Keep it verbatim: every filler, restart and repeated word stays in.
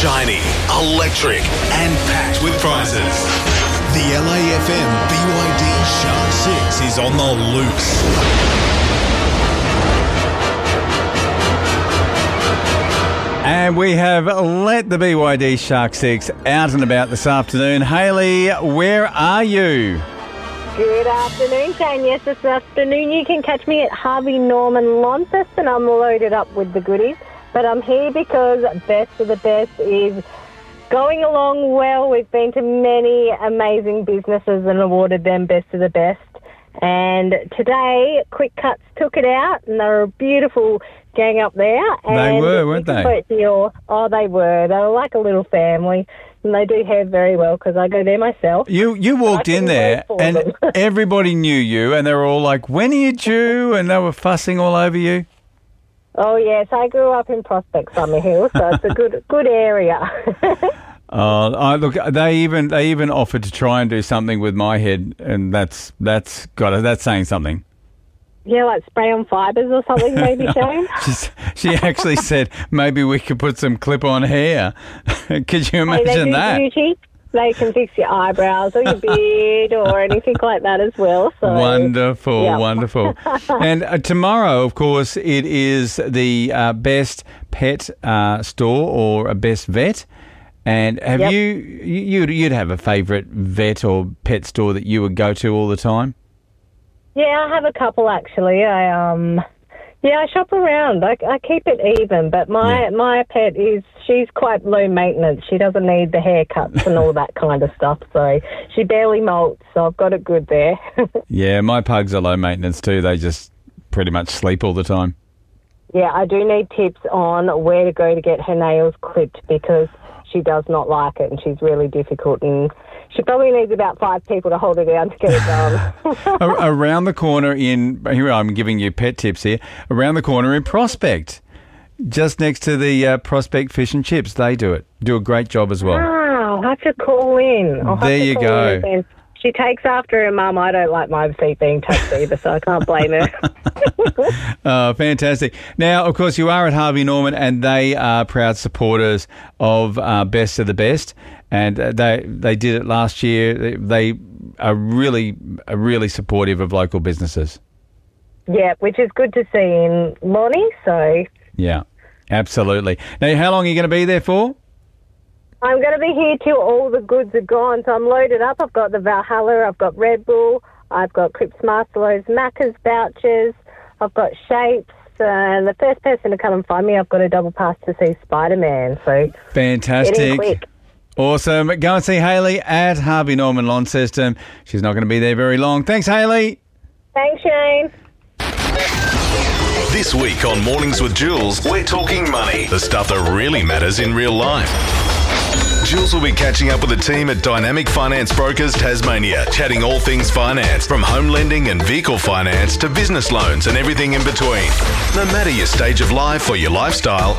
Shiny, electric, and packed with prizes. The L A F M B Y D Shark six is on the loose. And we have let the B Y D Shark six out and about this afternoon. Hayley, where are you? Good afternoon, Shane. Yes, this afternoon you can catch me at Harvey Norman Launceston. I'm loaded up with the goodies. But I'm here because Best of the Best is going along well. We've been to many amazing businesses and awarded them Best of the Best. And today, Quick Cuts took it out, and they were a beautiful gang up there. And they were, weren't they? Your, oh, they were. They were like a little family. And they do hair very well because I go there myself. You you walked in there and everybody knew you, and they were all like, when are you due? And they were fussing all over you. Oh, yes. I grew up in Prospect Summerhill, so it's a good good area. Oh, I, look, they even they even offered to try and do something with my head, and that's that's got it. That's saying something. Yeah, like spray on fibres or something, maybe, Shane. She's, she actually said maybe we could put some clip-on hair. Could you imagine hey, they do that? Beauty. They can fix your eyebrows or your beard or anything like that as well. So, wonderful, yeah. wonderful. And uh, tomorrow, of course, it is the uh, best pet uh, store or a best vet. And have yep. you, you'd, you'd have a favourite vet or pet store that you would go to all the time? Yeah, I have a couple actually. I um, yeah, I shop around. I, I keep it even, but my, yeah. my pet is, she's quite low maintenance. She doesn't need the haircuts and all that kind of stuff, so she barely molts, so I've got it good there. Yeah, my pugs are low maintenance too. They just pretty much sleep all the time. Yeah, I do need tips on where to go to get her nails clipped because she does not like it and she's really difficult, and she probably needs about five people to hold her down to get it done. Around the corner in, here I'm giving you pet tips here, around the corner in Prospect, just next to the uh, Prospect Fish and Chips, they do it. Do a great job as well. Ah, I'll have to call in. I'll have there to you call go. In. She takes after her mum. I don't like my feet being touched either, so I can't blame her. Oh, fantastic. Now, of course, you are at Harvey Norman, and they are proud supporters of uh, Best of the Best, and uh, they they did it last year. They, they are really, are really supportive of local businesses. Yeah, which is good to see in Lonnie, so... Yeah, absolutely. Now, how long are you going to be there for? I'm going to be here till all the goods are gone. So I'm loaded up. I've got the Valhalla, I've got Red Bull, I've got Cripps Masterlows Macca's vouchers, I've got Shapes, uh, and the first person to come and find me, I've got a double pass to see Spider-Man. So fantastic. Quick. Awesome. Go and see Hayley at Harvey Norman Launceston. She's not going to be there very long. Thanks, Hayley. Thanks, Shane. This week on Mornings with Jules, we're talking money, the stuff that really matters in real life. Jules will be catching up with the team at Dynamic Finance Brokers Tasmania, chatting all things finance, from home lending and vehicle finance to business loans and everything in between. No matter your stage of life or your lifestyle,